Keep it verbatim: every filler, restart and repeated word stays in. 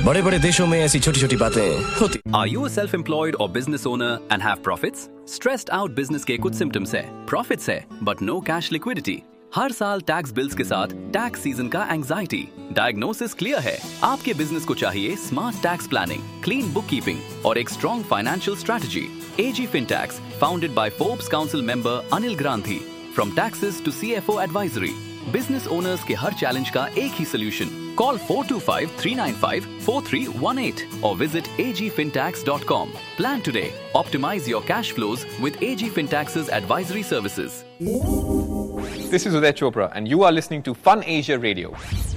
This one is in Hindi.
बड़े बड़े देशों में ऐसी छोटी छोटी बातें होती। Are you a self-employed or business owner and have profits? Stressed out business के कुछ symptoms है, profits है, but no cash liquidity. हर साल टैक्स बिल्स के साथ टैक्स सीजन का एंजाइटी। डायग्नोसिस क्लियर है, आपके बिजनेस को चाहिए smart tax planning, clean book keeping और एक strong financial strategy. AG फिनटैक्स, founded by Forbes council member Anil ग्रांथी, from taxes to CFO advisory. Business owners के हर चैलेंज का एक ही solution. Call four two five, three nine five, four three one eight or visit a g fintax dot com. Plan today. Optimize your cash flows with A G Fintax's advisory services. This is Uday Chopra and you are listening to Fun Asia Radio.